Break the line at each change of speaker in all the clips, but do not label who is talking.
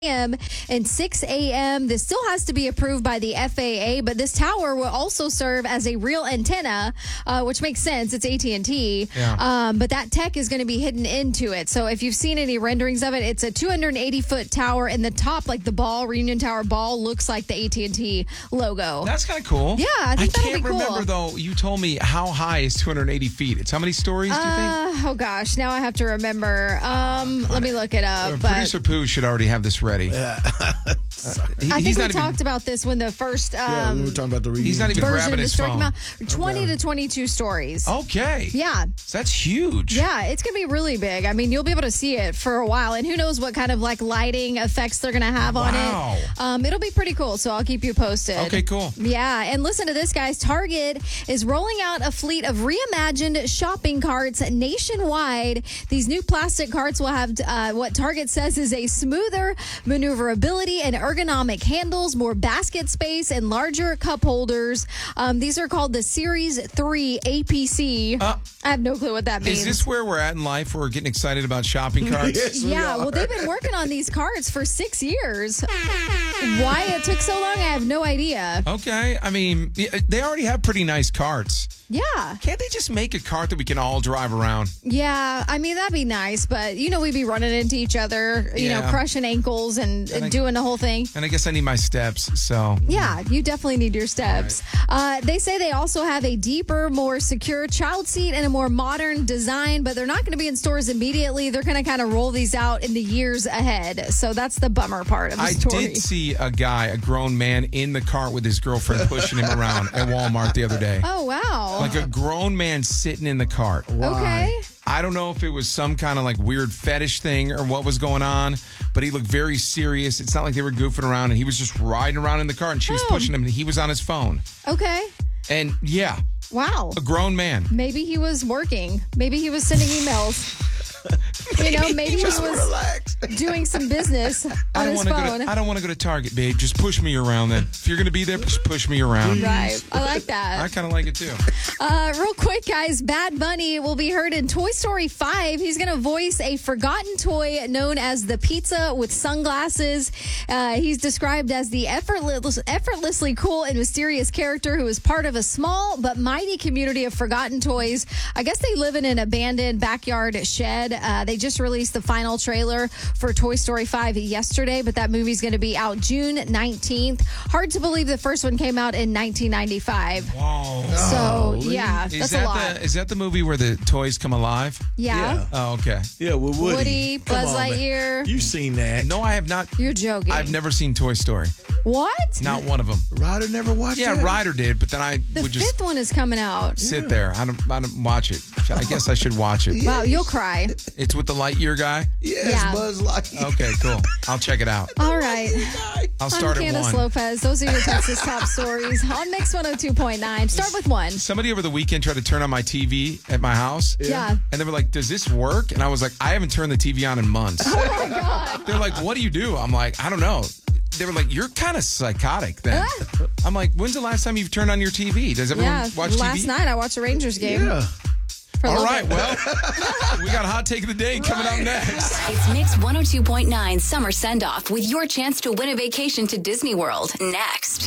a.m. and 6 a.m. This still has to be approved by the FAA, but this tower will also serve as a real antenna, which makes sense. It's AT&T.
Yeah.
But that tech is going to be hidden into it. So if you've seen any renderings of it, it's a 280-foot tower, and the top, like the ball, Reunion Tower ball, looks like the AT&T logo.
That's kind of cool.
Yeah, I think that'll be cool.
I can't remember, though. You told me how high is 280 feet. It's how many stories, do you think?
Oh, gosh. Now I have to remember. Let me look it up.
Producer Pooh should already have this ready.
I think we talked about this when the first
we were talking about the
he's not even grabbing his phone.
20 to 22 stories.
Okay.
Yeah.
That's huge.
Yeah, it's going to be really big. I mean, you'll be able to see it for a while, and who knows what kind of like lighting effects they're going to have on it. It'll be pretty cool, so I'll keep you posted.
Okay, cool.
Yeah, and listen to this, guys. Target is rolling out a fleet of reimagined shopping carts nationwide. These new plastic carts will have what Target says is a smoother maneuverability and ergonomic handles, more basket space, and larger cup holders. These are called the Series 3 APC. I have no clue what that means.
Is this where we're at in life? We're getting excited about shopping carts?
Yes,
yeah, well, they've been working on these carts for 6 years. Why it took so long, I have no idea.
Okay. I mean, they already have pretty nice carts.
Yeah.
Can't they just make a cart that we can all drive around?
Yeah, I mean, that'd be nice, but, we'd be running into each other, you know, crushing ankles and doing the whole thing.
And I guess I need my steps, so.
Yeah, you definitely need your steps. Right. They say they also have a deeper, more secure child seat and a more modern design, but they're not going to be in stores immediately. They're going to kind of roll these out in the years ahead. So that's the bummer part of the story.
I did see a grown man, in the cart with his girlfriend pushing him around at Walmart the other day.
Oh, wow.
Like a grown man sitting in the cart.
Okay.
I don't know if it was some kind of like weird fetish thing or what was going on, but he looked very serious. It's not like they were goofing around, and he was just riding around in the car, and she was pushing him, and he was on his phone.
Okay.
And yeah.
Wow.
A grown man.
Maybe he was working. Maybe he was sending emails. Maybe he was doing some business on his phone.
I don't want to go to Target, babe. Just push me around then. If you're going to be there, just push me around.
Right. I like that.
I kind of like it too.
Real quick, guys. Bad Bunny will be heard in Toy Story 5. He's going to voice a forgotten toy known as the pizza with sunglasses. He's described as the effortlessly cool and mysterious character who is part of a small but mighty community of forgotten toys. I guess they live in an abandoned backyard shed. They just released the final trailer for Toy Story 5 yesterday, but that movie's going to be out June 19th. Hard to believe the first one came out in 1995.
Wow.
So, yeah, that's a lot.
Is that the movie where the toys come alive?
Yeah.
Oh, okay.
Yeah, well,
Woody, Buzz Lightyear.
You've seen that.
No, I have not.
You're joking.
I've never seen Toy Story.
What?
Not one of them.
Ryder never watched it?
Yeah, Ryder did, but then I
The
would just
fifth one is coming out.
sit there. I don't watch it. I guess I should watch it.
Wow, you'll cry.
It's with the Lightyear guy?
Yes,
Yeah.
Buzz Lightyear.
Okay, cool. I'll check it out.
All right.
I'll start
I'm
at
Candace
one.
Lopez. Those are your Texas top stories on Mix 102.9. Start with one.
Somebody over the weekend tried to turn on my TV at my house.
Yeah.
And they were like, does this work? And I was like, I haven't turned the TV on in months.
Oh, my God.
They're like, what do you do? I'm like, I don't know. They were like, you're kind of psychotic then. I'm like, when's the last time you've turned on your TV? Does everyone watch TV?
Last night I watched a Rangers game.
Yeah.
All right, well, we got a hot take of the day coming up next.
It's Mix 102.9 Summer Send-Off with your chance to win a vacation to Disney World next.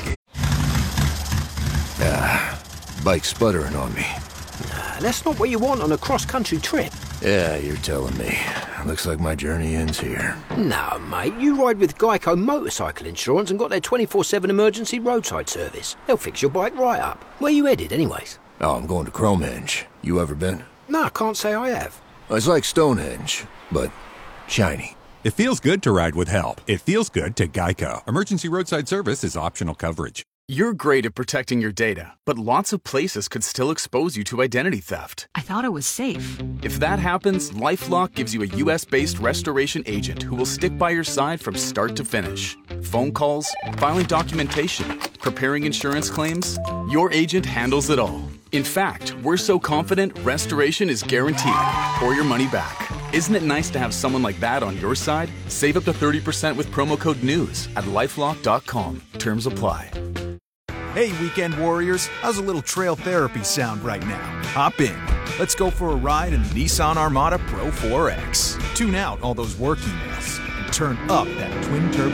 Bike's sputtering on me.
That's not what you want on a cross-country trip.
Yeah, you're telling me. Looks like my journey ends here.
No, mate, you ride with Geico Motorcycle Insurance and got their 24/7 emergency roadside service. They'll fix your bike right up. Where you headed, anyways?
Oh, I'm going to Cromenge. You ever been?
No, I can't say I have.
It's like Stonehenge, but shiny.
It feels good to ride with help. It feels good to Geico. Emergency roadside service is optional coverage.
You're great at protecting your data, but lots of places could still expose you to identity theft.
I thought it was safe.
If that happens, LifeLock gives you a U.S.-based restoration agent who will stick by your side from start to finish. Phone calls, filing documentation, preparing insurance claims, your agent handles it all. In fact, we're so confident restoration is guaranteed or your money back. Isn't it nice to have someone like that on your side? Save up to 30% with promo code NEWS at LifeLock.com. Terms apply.
Hey, weekend warriors, how's a little trail therapy sound right now? Hop in. Let's go for a ride in the Nissan Armada Pro 4X. Tune out all those work emails and turn up that twin turbo